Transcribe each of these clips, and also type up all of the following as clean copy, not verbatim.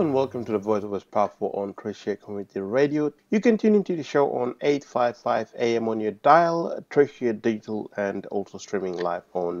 and welcome to the Voice of West Papua on Tricia Community Radio. You can tune into the show on 855 AM on your dial, Tricia Digital, and also streaming live on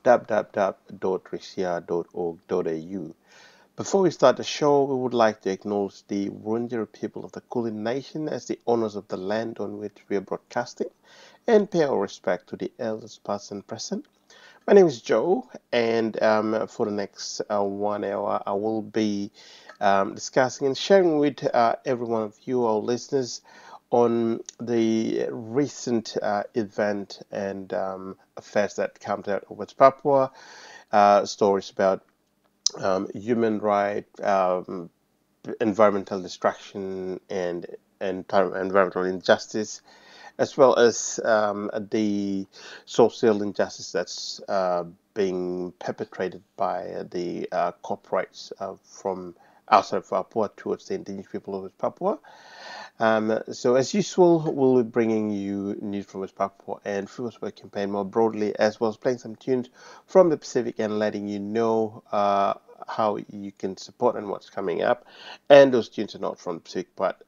www.tricia.org.au. Before we start the show, we would like to acknowledge the Wurundjeri people of the Kulin Nation as the owners of the land on which we are broadcasting, and pay our respect to the elders past and present. My name is Joe, and for the next 1 hour, I will be discussing and sharing with every one of you, our listeners, on the recent event and affairs that comes out of West Papua, stories about human rights, environmental destruction, and environmental injustice, as well as the social injustice that's being perpetrated by the corporates from outside of Papua towards the indigenous people of Papua. So as usual, we'll be bringing you news from West Papua and Free West Work campaign more broadly, as well as playing some tunes from the Pacific and letting you know how you can support and what's coming up. And those tunes are not from the Pacific, but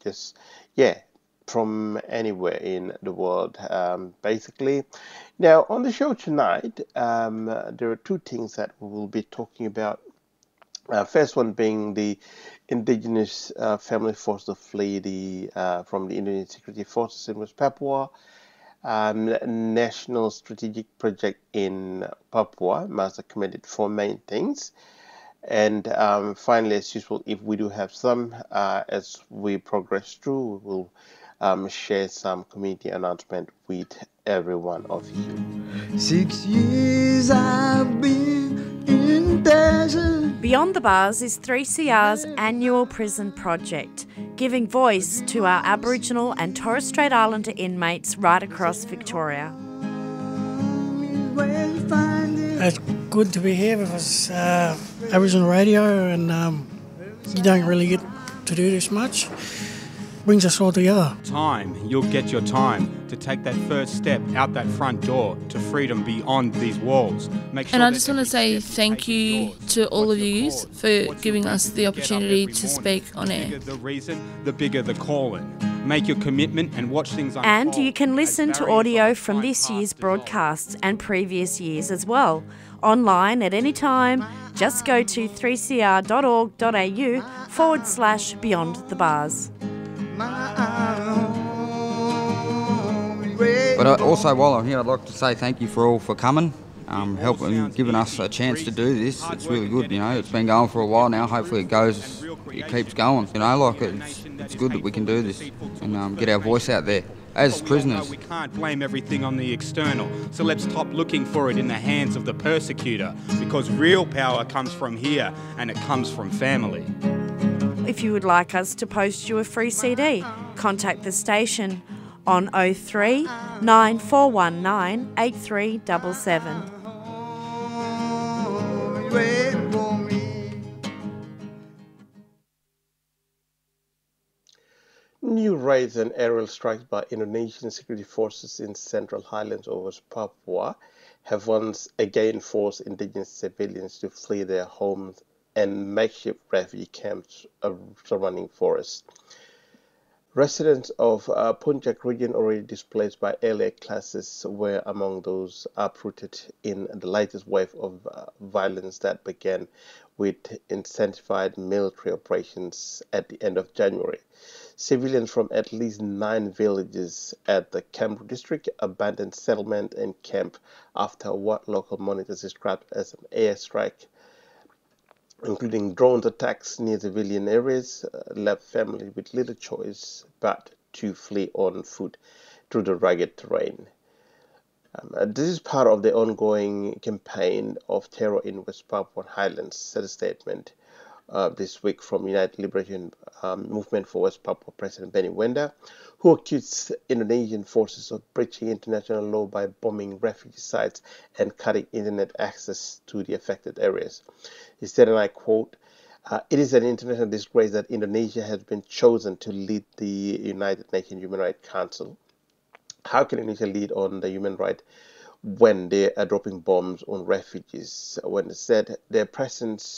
from anywhere in the world, basically. Now, on the show tonight, there are two things that we will be talking about. First one being the indigenous family forced to flee from the Indonesian security forces in West Papua. National strategic project in Papua must have committed four main things. And finally, as usual, if we do have some, as we progress through, we'll share some community announcement with every one of you. 6 years I've been in desert. Beyond the Bars is 3CR's annual prison project, giving voice to our Aboriginal and Torres Strait Islander inmates right across Victoria. It's good to be here because Aboriginal radio and you don't really get to do this much. Brings us all together. You'll get your time to take that first step out that front door to freedom beyond these walls. And I just want to say thank you to all of you for giving us the opportunity to speak on air. The bigger the reason, the bigger the calling. Make your commitment and watch things unfold. And you can listen to audio from this year's broadcasts and previous years as well. Online at any time, just go to 3cr.org.au/Beyond the Bars. But also, while I'm here, I'd like to say thank you for coming, helping, giving us a chance to do this. It's really good, you know. It's been going for a while now. Hopefully it keeps going. You know, like it's good that we can do this and get our voice out there as prisoners. We can't blame everything on the external, so let's stop looking for it in the hands of the persecutor, because real power comes from here and it comes from family. If you would like us to post you a free CD, contact the station on 03 9419 8377. New raids and aerial strikes by Indonesian security forces in Central Highlands over Papua have once again forced indigenous civilians to flee their homes and makeshift refugee camps surrounding forests. Residents of Puncak region already displaced by earlier clashes were among those uprooted in the latest wave of violence that began with intensified military operations at the end of January. Civilians from at least 9 villages at the Kemru district abandoned settlement and camp after what local monitors described as an airstrike, including drone attacks near civilian areas, left families with little choice but to flee on foot through the rugged terrain. This is part of the ongoing campaign of terror in West Papuan Highlands, said a statement this week from United Liberation Movement for West Papua President Benny Wenda, who accused Indonesian forces of breaching international law by bombing refugee sites and cutting internet access to the affected areas. He said, and I quote, "It is an international disgrace that Indonesia has been chosen to lead the United Nations Human Rights Council. How can Indonesia lead on the human rights when they are dropping bombs on refugees?" When they said their presence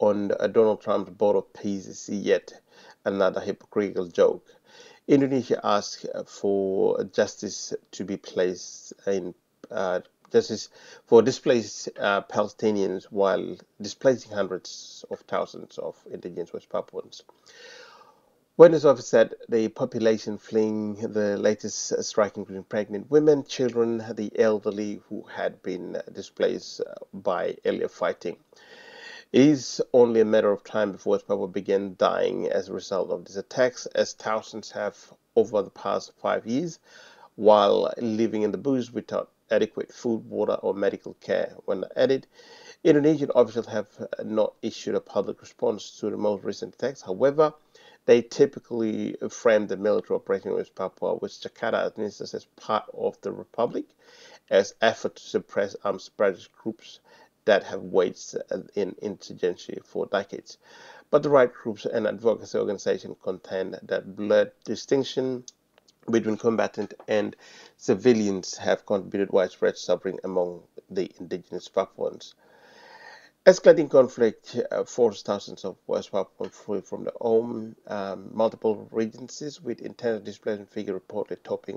on Donald Trump's Board of Peace is yet another hypocritical joke. Indonesia asked for justice to be placed in justice for displaced Palestinians while displacing hundreds of thousands of indigenous West Papuans. Witness officer said the population fleeing the latest strike, including pregnant women, children, the elderly who had been displaced by earlier fighting. It is only a matter of time before West Papua begin dying as a result of these attacks, as thousands have over the past 5 years, while living in the bush without adequate food, water, or medical care. When added, Indonesian officials have not issued a public response to the most recent attacks. However, they typically frame the military operation in West Papua, which Jakarta administers as part of the Republic, as effort to suppress armed separatist groups that have waged in insurgency for decades. But the right groups and advocacy organizations contend that blurred distinction between combatant and civilians have contributed widespread suffering among the indigenous Papuans. Escalating conflict forced thousands of West Papuans free from their home. Multiple regencies with intense displacement figure reportedly topping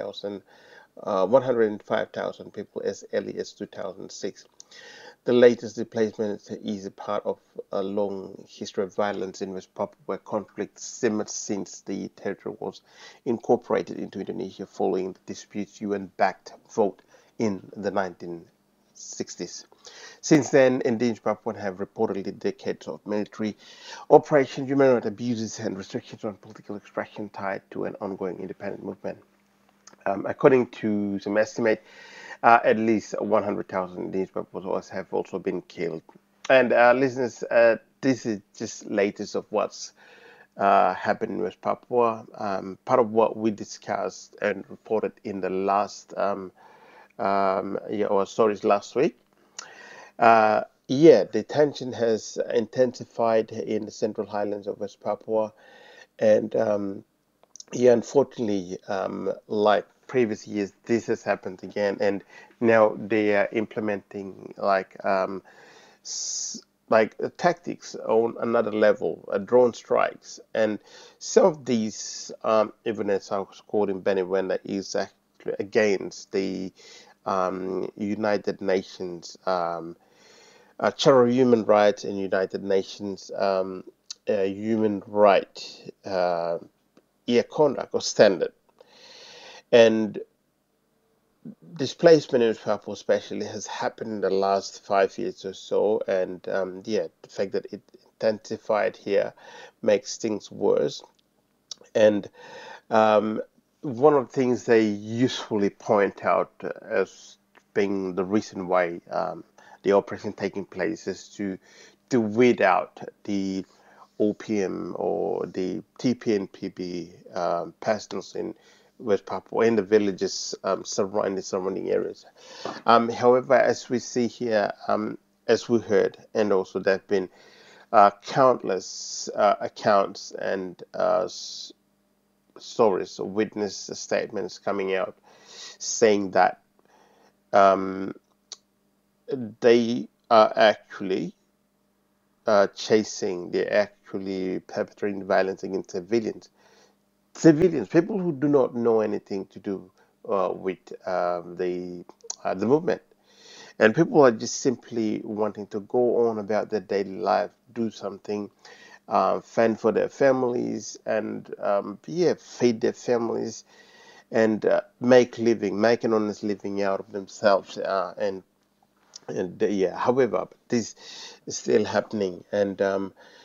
105,000 people as early as 2006. The latest displacement is a part of a long history of violence in West Papua, where conflict simmered since the territory was incorporated into Indonesia following the dispute's UN-backed vote in the 1960s. Since then, indigenous Papuans have reportedly decades of military operations, human rights abuses, and restrictions on political expression tied to an ongoing independent movement. According to some estimate, at least 100,000 indigenous Papuans have also been killed. And listeners, this is just latest of what's happened in West Papua. Part of what we discussed and reported in the last stories last week. The tension has intensified in the central highlands of West Papua, and unfortunately, like previous years, this has happened again, and now they are implementing tactics on another level, drone strikes, and some of these, even as I was quoting Benny Wenda, is actually against the United Nations Charter of Human Rights and United Nations Human Rights conduct or standard. And displacement in West Papua especially has happened in the last 5 years or so, and the fact that it intensified here makes things worse. And one of the things they usually point out as being the reason why the operation taking place is to weed out the OPM or the TPNPB peasants in West Papua, in the villages surrounding areas. However, as we see here, as we heard, and also there have been countless accounts and stories or witness statements coming out saying that they are actually they're actually perpetrating violence against civilians, people who do not know anything to do with the movement, and people are just simply wanting to go on about their daily life, do something, fend for their families, and feed their families, and make an honest living out of themselves, however, this is still happening, and